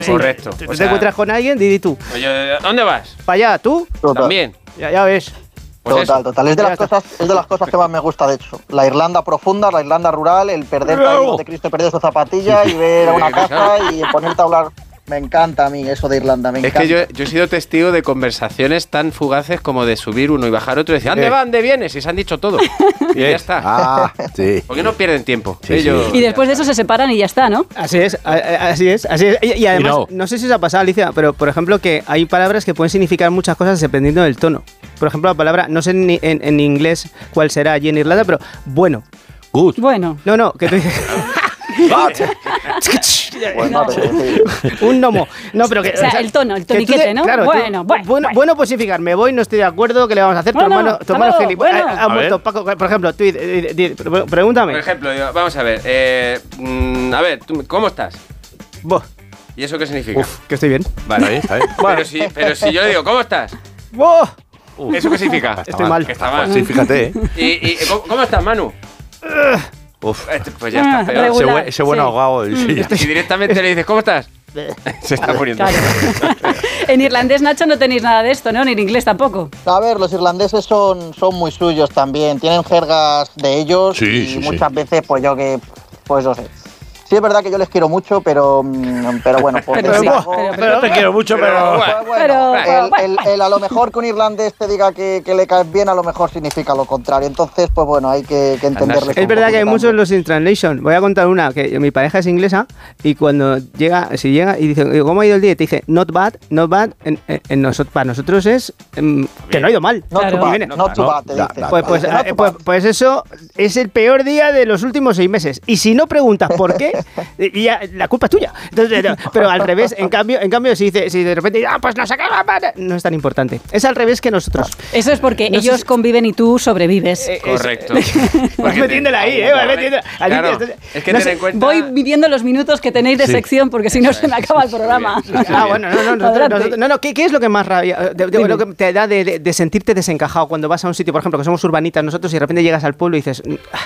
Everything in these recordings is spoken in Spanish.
Correcto. Tú te encuentras con alguien, di tú. Oye, ¿dónde vas? Para allá, ¿tú? Total. También. Ya ves. Pues Total. Es de las cosas que más me gusta, de hecho. La Irlanda profunda, la Irlanda rural, el perder ahí donde Cristo perdió su zapatilla y ver a una casa y ponerte a hablar. Me encanta a mí eso de Irlanda, me encanta. Es que yo he sido testigo de conversaciones tan fugaces como de subir uno y bajar otro y decir, ¿dónde va? ¿Dónde vienes? Y se han dicho todo. Y ya está. Ah, sí. ¿Por qué no pierden tiempo? Sí, Ellos, Y después de eso se separan y ya está, ¿no? Así es. Y además, no sé si os ha pasado, Alicia, pero por ejemplo que hay palabras que pueden significar muchas cosas dependiendo del tono. Por ejemplo, la palabra, no sé en inglés cuál será allí en Irlanda, pero bueno. Good. Bueno. No, que tú dices... Bueno, Un gnomo. No, pero que, O sea, el tono, el toniquete, ¿no? Claro, Bueno, pues significar, me voy, no estoy de acuerdo, ¿qué le vamos a hacer? Bueno, tu hermano hasta gilipollas. luego, bueno. Ha muerto Paco, por ejemplo, tú, pregúntame. Por ejemplo, vamos a ver. A ver, ¿cómo estás? Buah, ¿Y eso qué significa? uf, que estoy bien. Vale, Está bien. pero si yo le digo, ¿cómo estás? Buah, ¿Eso qué significa? estoy mal. Que está mal. Sí, fíjate, ¿Y cómo estás, Manu? Uf. Pues ya está peor. regular. Ese buen Sí. ahogado. Sí, ya. Si directamente le dices, ¿cómo estás? Se está muriendo. Claro. En irlandés, Nacho, no tenéis nada de esto, ¿no? Ni en inglés tampoco. a ver, los irlandeses son muy suyos también. Tienen jergas de ellos Sí, y sí, muchas veces, pues yo no sé. Sí es verdad que yo les quiero mucho, pero bueno, por Pero decir sí, algo, pero- te quiero mucho, pero... el a lo mejor que un irlandés te diga que le caes bien, a lo mejor significa lo contrario. Entonces, pues bueno, hay que entenderle. Es verdad que hay muchos los in translation. Voy a contar una, que mi pareja es inglesa y cuando llega y dice, ¿cómo ha ido el día? Y te dice, not bad, para nosotros es que no ha ido mal. Not Claro. too bad, Y viene, not too bad, te no, dice. no. pues eso es el peor día de los últimos 6 meses. Y si no preguntas por qué, y ya, la culpa es tuya. Entonces, pero al revés, en cambio si de repente, pues no sé qué, no es tan importante. Es al revés que nosotros. Eso es porque No sé ellos si- conviven y tú sobrevives. Correcto. Vas metiéndola ahí, vas metiéndola. Claro, es que No ten sé, en cuenta... Voy midiendo los minutos que tenéis de Sí. sección porque si no se me acaba el programa. Ah, bueno, no, ¿qué es lo que más rabia, lo que te da de sentirte desencajado cuando vas a un sitio, por ejemplo, que somos urbanitas nosotros y de repente llegas al pueblo y dices,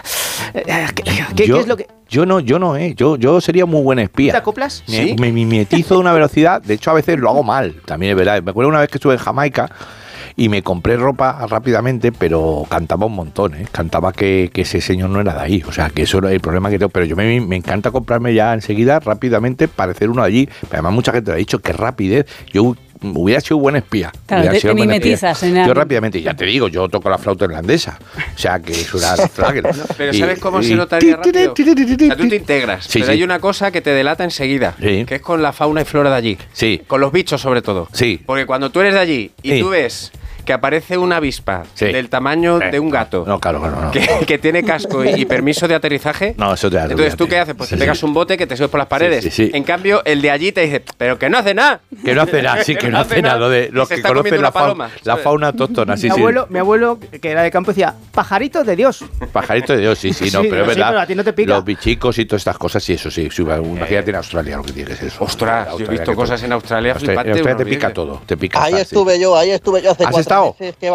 ¿qué es lo que...? Yo no, yo sería muy buen espía. ¿Te acoplas? ¿Sí? Me mimetizo de una velocidad, de hecho a veces lo hago mal, también es verdad. Me acuerdo una vez que estuve en Jamaica y me compré ropa rápidamente, pero cantaba un montón, ¿eh? Cantaba que ese señor no era de ahí, o sea, que eso era el problema que tengo, pero yo me encanta comprarme ya enseguida, rápidamente, parecer uno allí. Además mucha gente me ha dicho que rapidez, yo hubiera sido buen espía. Claro, Hubiera te sido buen mimetizas espía. en el- Yo rápidamente, ya te digo, yo toco la flauta irlandesa, o sea, que eso era flagel. Pero ¿sabes cómo se notaría rápido? O sea, tú te integras, Sí, pero sí. hay una cosa que te delata enseguida, Sí. que es con la fauna y flora de allí. Sí. Con los bichos, sobre todo. Sí. Porque cuando tú eres de allí y Sí. tú ves que aparece una avispa Sí. del tamaño de un gato, No, claro, no. que tiene casco y permiso de aterrizaje, No, eso te da. entonces ¿tú qué haces? Pues Sí, te pegas sí. un bote que te subes por las paredes. Sí, sí, sí. En cambio, el de allí te dice, pero que no hace nada. Que no hace nada, sí, que no hace nada. Lo de los Se que está conocen comiendo la una paloma, la ¿sabes? fauna autóctona, sí, sí. Mi abuelo, que era de campo, decía, pajarito de Dios. Pajarito de Dios, sí, no, Sí, pero es sí, verdad. pero a ti no te pica. Los bichicos y todas estas cosas, sí, eso sí. Imagínate en Australia lo que tiene que ser eso. Ostras, yo he visto cosas en Australia En flipantes. Australia te horribles. pica todo, te pica. Ahí fácil. estuve yo hace ¿Has 4 estado? meses que